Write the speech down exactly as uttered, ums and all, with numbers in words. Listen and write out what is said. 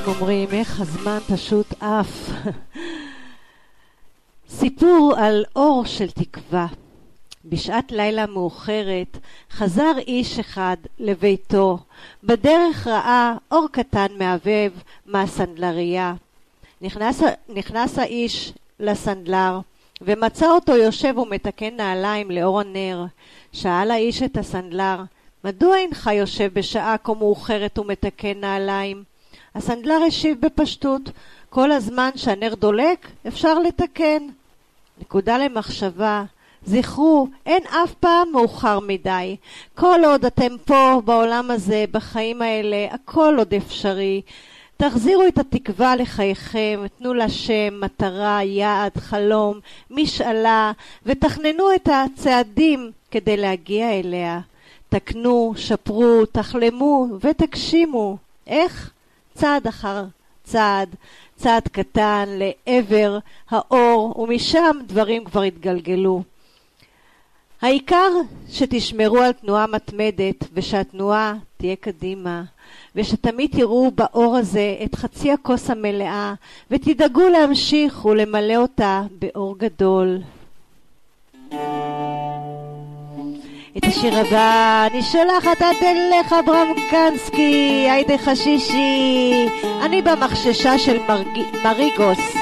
אומרים איך הזמן פשוט עף. סיפור על אור של תקווה. בשעת לילה מאוחרת חזר איש אחד לביתו. בדרך ראה אור קטן מהבהב מהסנדלריה. נכנס, נכנס האיש לסנדלר ומצא אותו יושב ומתקן נעליים לאור הנר. שאל האיש את הסנדלר, מדוע אינך יושב בשעה כה מאוחרת ומתקן נעליים? הסנדלר השיב בפשטות, כל הזמן שהנר דולק אפשר לתקן. נקודה למחשבה, זכרו, אין אף פעם מאוחר מדי. כל עוד אתם פה בעולם הזה, בחיים האלה, הכל עוד אפשרי. תחזירו את התקווה לחייכם, תנו לה שם, מטרה, יעד, חלום, משאלה, ותכננו את הצעדים כדי להגיע אליה. תקנו, שפרו, תחלמו ותגשימו. איך? צעד אחר צעד, צעד קטן לעבר האור, ומשם דברים כבר התגלגלו. העיקר שתשמרו על תנועה מתמדת, ושהתנועה תהיה קדימה, ושתמיד תראו באור הזה את חצי הכוס המלאה, ותדאגו להמשיך ולמלא אותה באור גדול. את השיר הבא אני שולחת עד אליך ברמקנסקי, היידה חשישי, אני במחששה של מרג... מריגוס.